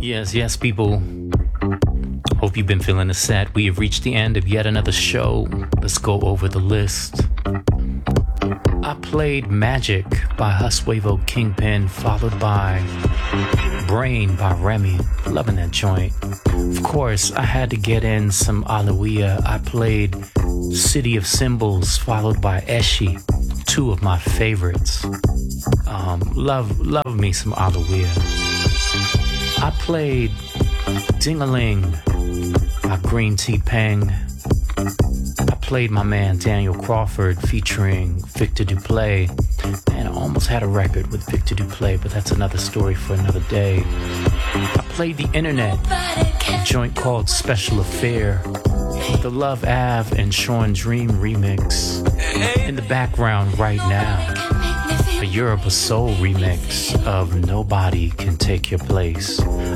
Yes, yes, people. Hope you've been feeling the set. We have reached the end of yet another show. Let's go over the list. I played Magic by Huswavo Kingpin, followed by Brain by Remy. Loving that joint. Of course, I had to get in some Aloia. I played City of Symbols, followed by Eshi. Two of my favorites. Love me some Aloia. I played Ding-a-Ling by Green Tea Peng. I played my man Daniel Crawford featuring Victor Duplay, and I almost had a record with Victor Duplay, but that's another story for another day. I played The Internet, a joint called Special Affair, the Love Ave and Sean Dream remix. In the background right now, a Yoruba Soul remix of Nobody Can Take Your Place.